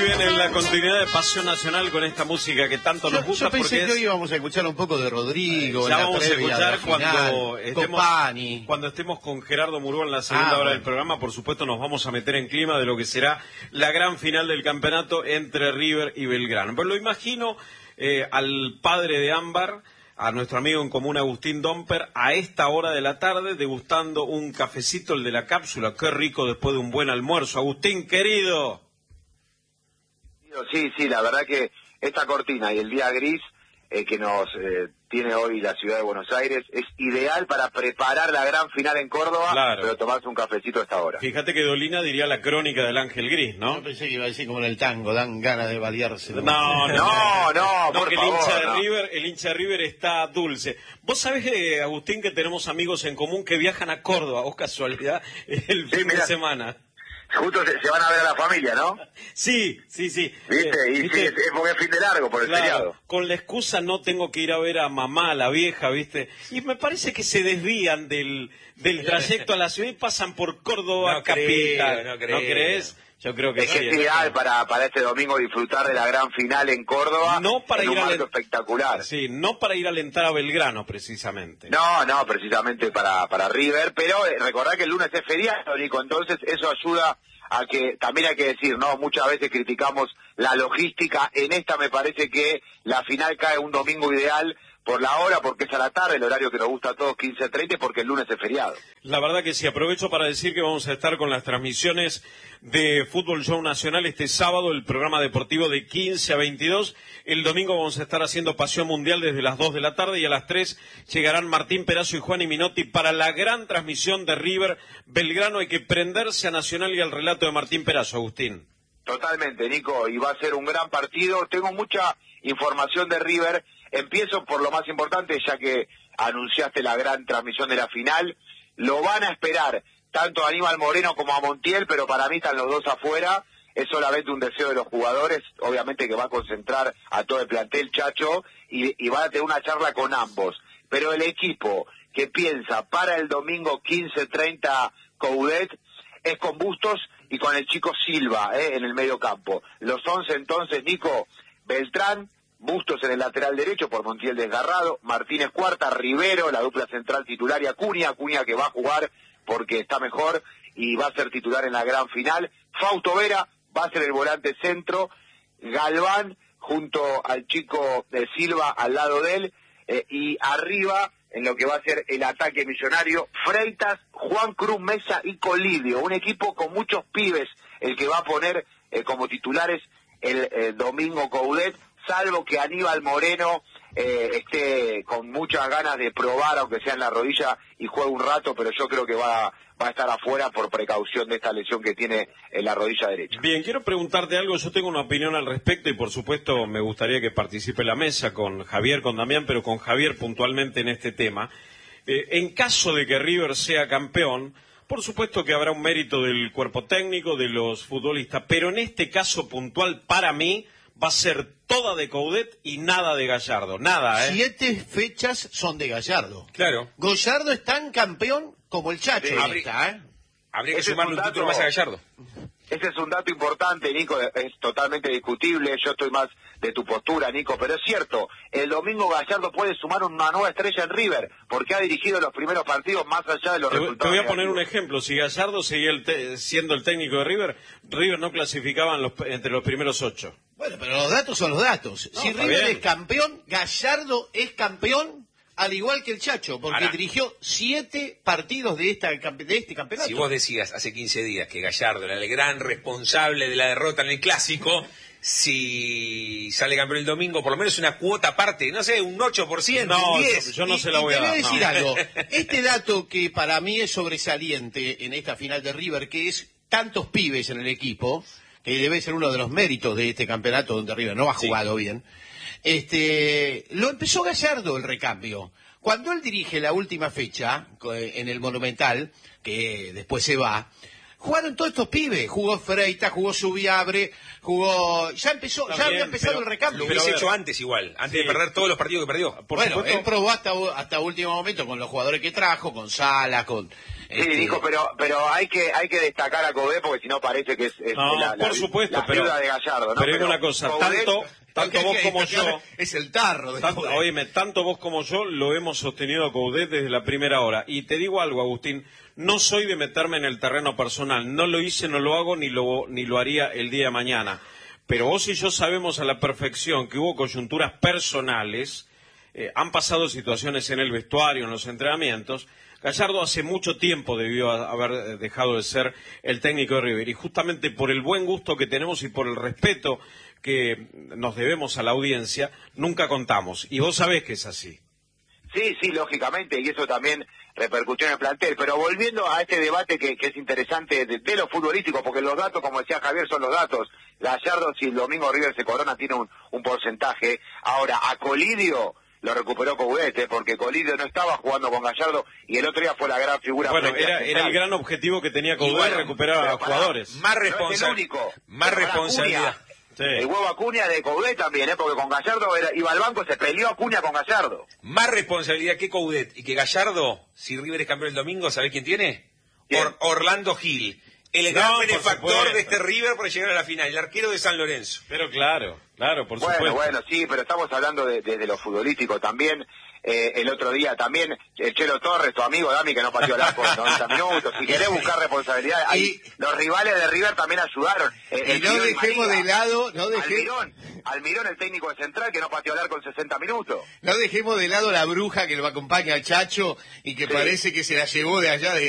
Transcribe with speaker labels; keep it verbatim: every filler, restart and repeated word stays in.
Speaker 1: bien, en la continuidad de Pasión Nacional con esta música que tanto nos
Speaker 2: yo,
Speaker 1: gusta.
Speaker 2: Yo pensé
Speaker 1: porque
Speaker 2: que
Speaker 1: es...
Speaker 2: hoy íbamos a escuchar un poco de Rodrigo.
Speaker 1: Ya
Speaker 2: en la
Speaker 1: vamos a escuchar cuando
Speaker 2: final,
Speaker 1: estemos,
Speaker 2: Copani.
Speaker 1: cuando estemos con Gerardo Murúa en la segunda
Speaker 2: Ah,
Speaker 1: hora
Speaker 2: bueno.
Speaker 1: del programa. Por supuesto nos vamos a meter en clima de lo que será la gran final del campeonato entre River y Belgrano. Pero lo imagino eh, al padre de Ámbar, a nuestro amigo en común Agustín Domper, a esta hora de la tarde, degustando un cafecito, el de la cápsula. Qué rico después de un buen almuerzo. Agustín, querido.
Speaker 3: Sí, sí, la verdad que esta cortina y el día gris eh, que nos eh, tiene hoy la ciudad de Buenos Aires es ideal para preparar la gran final en Córdoba,
Speaker 1: Claro.
Speaker 3: pero tomarse un cafecito a esta hora.
Speaker 1: Fíjate que Dolina diría la crónica del Ángel Gris, ¿no?
Speaker 2: Yo pensé que iba a decir como en el tango, dan ganas de balearse.
Speaker 1: No, no,
Speaker 3: No, no,
Speaker 1: no,
Speaker 3: por
Speaker 1: que el
Speaker 3: favor,
Speaker 1: hincha de
Speaker 3: no.
Speaker 1: River, el hincha de River está dulce. Vos sabés, eh, Agustín, que tenemos amigos en común que viajan a Córdoba, vos casualidad, el
Speaker 3: Sí,
Speaker 1: fin de
Speaker 3: mirá.
Speaker 1: semana.
Speaker 3: Justo se, se van a ver a la familia, ¿no?
Speaker 1: Sí, sí, sí.
Speaker 3: ¿Viste?
Speaker 1: Eh,
Speaker 3: Y
Speaker 1: ¿viste?
Speaker 3: sí, es, es porque es fin de largo por el
Speaker 1: Claro,
Speaker 3: feriado.
Speaker 1: con la excusa no tengo que ir a ver a mamá, la vieja, ¿viste? Y me parece que se desvían del, del trayecto a la ciudad y pasan por Córdoba
Speaker 4: No creo,
Speaker 1: capital.
Speaker 4: no creo.
Speaker 1: crees? Yo creo que
Speaker 3: Es
Speaker 1: sí.
Speaker 3: que es ideal para, para este domingo disfrutar de la gran final en Córdoba,
Speaker 1: No para
Speaker 3: en
Speaker 1: ir
Speaker 3: un
Speaker 1: a
Speaker 3: marco
Speaker 1: la-
Speaker 3: espectacular.
Speaker 1: Sí, no para ir a alentar a Belgrano, precisamente.
Speaker 3: No, no, precisamente para, para River, pero eh, recordad que el lunes es feriado, Nico, entonces eso ayuda a que, también hay que decir, ¿no? Muchas veces criticamos la logística, en esta me parece que la final cae un domingo ideal por la hora, porque es a la tarde, el horario que nos gusta a todos, quince treinta, porque el lunes es feriado.
Speaker 1: La verdad que sí, aprovecho para decir que vamos a estar con las transmisiones de Fútbol Show Nacional este sábado, el programa deportivo de quince a veintidós. El domingo vamos a estar haciendo Pasión Mundial desde las dos de la tarde y a las tres llegarán Martín Perazo y Juan Minotti para la gran transmisión de River Belgrano. Hay que prenderse a Nacional y al relato de Martín Perazo, Agustín.
Speaker 3: Totalmente, Nico, y va a ser un gran partido. Tengo mucha información de River. Empiezo por lo más importante, ya que anunciaste la gran transmisión de la final. Lo van a esperar tanto a Aníbal Moreno como a Montiel, pero para mí están los dos afuera. Es solamente un deseo de los jugadores, obviamente que va a concentrar a todo el plantel, Chacho, y, y van a tener una charla con ambos. Pero el equipo que piensa para el domingo quince treinta Coudet es con Bustos y con el chico Silva eh, en el medio campo. Los once entonces, Nico, Beltrán, Bustos en el lateral derecho por Montiel desgarrado, Martínez Cuarta, Rivero, la dupla central titular y Acuña, Acuña que va a jugar porque está mejor y va a ser titular en la gran final. Fausto Vera va a ser el volante centro, Galván junto al chico de Silva al lado de él, eh, y arriba en lo que va a ser el ataque millonario, Freitas, Juan Cruz Mesa y Colidio, un equipo con muchos pibes, el que va a poner eh, como titulares el, el domingo Coudet, salvo que Aníbal Moreno eh, esté con muchas ganas de probar, aunque sea en la rodilla, y juegue un rato, pero yo creo que va, va a estar afuera por precaución de esta lesión que tiene en la rodilla derecha.
Speaker 1: Bien, quiero preguntarte algo, yo tengo una opinión al respecto y por supuesto me gustaría que participe la mesa con Javier, con Damián, pero con Javier puntualmente en este tema. Eh, en caso de que River sea campeón, por supuesto que habrá un mérito del cuerpo técnico, de los futbolistas, pero en este caso puntual para mí va a ser toda de Coudet y nada de Gallardo, nada, ¿eh?
Speaker 2: Siete fechas son de Gallardo.
Speaker 4: Claro.
Speaker 2: Gallardo es tan campeón como el Chacho.
Speaker 3: Sí.
Speaker 2: en
Speaker 4: Habría-
Speaker 2: esta, ¿eh?
Speaker 4: Habría que
Speaker 3: Ese es
Speaker 4: sumarle
Speaker 3: un
Speaker 4: un título
Speaker 3: dato-
Speaker 4: más a Gallardo.
Speaker 3: Ese es un dato importante, Nico, es totalmente discutible, yo estoy más de tu postura, Nico, pero es cierto, el domingo Gallardo puede sumar una nueva estrella en River, porque ha dirigido los primeros partidos más allá de los
Speaker 1: Te, voy-
Speaker 3: resultados.
Speaker 1: te voy a poner un
Speaker 3: negativos.
Speaker 1: ejemplo. Si Gallardo seguía el te- siendo el técnico de River, River no clasificaba en los- entre los primeros ocho.
Speaker 2: Bueno, pero los datos son los datos.
Speaker 1: No,
Speaker 2: si
Speaker 1: está
Speaker 2: River
Speaker 1: bien.
Speaker 2: es campeón, Gallardo es campeón al igual que el Chacho, porque
Speaker 4: Ahora.
Speaker 2: dirigió siete partidos de, esta, de este campeonato.
Speaker 4: Si vos decías hace quince días que Gallardo era el gran responsable de la derrota en el Clásico, si sale campeón el domingo, por lo menos una cuota aparte, no sé, un ocho por ciento,
Speaker 1: No,
Speaker 4: un diez.
Speaker 1: yo, yo no
Speaker 2: Y-
Speaker 1: se la
Speaker 2: y
Speaker 1: voy a
Speaker 2: te
Speaker 1: dar.
Speaker 2: voy a decir
Speaker 1: no.
Speaker 2: algo. Este dato que para mí es sobresaliente en esta final de River, que es tantos pibes en el equipo, que debe ser uno de los méritos de este campeonato donde River no ha
Speaker 4: Sí.
Speaker 2: jugado bien, este, lo empezó Gallardo el recambio. Cuando él dirige la última fecha co- en el Monumental, que después se va, jugaron todos estos pibes. Jugó Freitas, jugó Subiabre, jugó... Ya empezó,
Speaker 1: Está
Speaker 2: ya
Speaker 1: bien,
Speaker 2: había empezado
Speaker 1: pero
Speaker 2: el recambio.
Speaker 4: Lo
Speaker 1: Pero,
Speaker 4: hubiese
Speaker 1: a ver,
Speaker 4: hecho antes igual, antes
Speaker 1: sí.
Speaker 4: de perder todos los partidos que perdió.
Speaker 1: Por
Speaker 2: bueno,
Speaker 1: supuesto,
Speaker 2: él probó hasta, hasta último momento con los jugadores que trajo, con Salas, con...
Speaker 3: Sí,
Speaker 2: este,
Speaker 3: dijo, pero pero hay que hay que destacar a Coudet porque si no parece que es, es
Speaker 1: No,
Speaker 3: la, la,
Speaker 1: por supuesto,
Speaker 3: la
Speaker 1: pero,
Speaker 3: viuda de Gallardo, ¿no?
Speaker 1: pero digo una cosa,
Speaker 3: Coudet-
Speaker 1: tanto, tanto
Speaker 2: hay
Speaker 1: vos
Speaker 2: que
Speaker 1: como
Speaker 2: destacar,
Speaker 1: yo,
Speaker 2: es el tarro de
Speaker 1: tanto,
Speaker 2: Coudet.
Speaker 1: oíme, tanto vos como yo lo hemos sostenido a Coudet desde la primera hora. Y te digo algo, Agustín, no soy de meterme en el terreno personal, no lo hice, no lo hago, ni lo, ni lo haría el día de mañana. Pero vos y yo sabemos a la perfección que hubo coyunturas personales, eh, han pasado situaciones en el vestuario, en los entrenamientos. Gallardo hace mucho tiempo debió haber dejado de ser el técnico de River y justamente por el buen gusto que tenemos y por el respeto que nos debemos a la audiencia, nunca contamos. Y vos sabés que es así.
Speaker 3: Sí, sí, lógicamente, y eso también repercutió en el plantel. Pero volviendo a este debate que, que es interesante de, de lo futbolístico, porque los datos, como decía Javier, son los datos. Gallardo, si el domingo River se corona, tiene un, un porcentaje. Ahora, a Colidio lo recuperó Coudet, ¿eh? Porque Colidio no estaba jugando con Gallardo y el otro día fue la gran figura.
Speaker 1: Bueno,
Speaker 3: frente a
Speaker 1: era,
Speaker 3: Central.
Speaker 1: era el gran objetivo que tenía Coudet,
Speaker 3: bueno,
Speaker 1: recuperar a
Speaker 3: pero pará,
Speaker 1: jugadores.
Speaker 4: Más
Speaker 3: No es el
Speaker 4: responsabilidad.
Speaker 3: único.
Speaker 4: Más
Speaker 3: Pero pará,
Speaker 4: responsabilidad.
Speaker 3: Acuña,
Speaker 1: Sí.
Speaker 3: el huevo Acuña de Coudet también, ¿eh? Porque con Gallardo era- iba al banco, se peleó Acuña con Gallardo.
Speaker 4: Más responsabilidad que Coudet y que Gallardo, si River es campeón el domingo, ¿sabés quién tiene?
Speaker 3: ¿Quién?
Speaker 4: Or- Orlando Gil. El
Speaker 1: No,
Speaker 4: gran
Speaker 1: por
Speaker 4: benefactor
Speaker 1: supuesto.
Speaker 4: de este River para llegar a la final, el arquero de San Lorenzo.
Speaker 1: Pero claro, claro, por
Speaker 3: Bueno,
Speaker 1: supuesto.
Speaker 3: bueno, sí, pero estamos hablando de, de- de lo futbolístico también. Eh, el otro día también, el Chelo Torres, tu amigo Dami, que no pateó el arco en noventa minutos. Si querés buscar responsabilidad, ahí
Speaker 2: Y-
Speaker 3: los rivales de River también ayudaron. Eh,
Speaker 2: Y
Speaker 3: el
Speaker 2: no
Speaker 3: Mirón
Speaker 2: dejemos
Speaker 3: María,
Speaker 2: de lado, no dejemos...
Speaker 3: Almirón, Almirón, el técnico de Central, que no pateó el arco en sesenta minutos.
Speaker 2: No dejemos de lado la bruja que lo acompaña al Chacho y que
Speaker 3: Sí.
Speaker 2: parece que se la llevó de allá de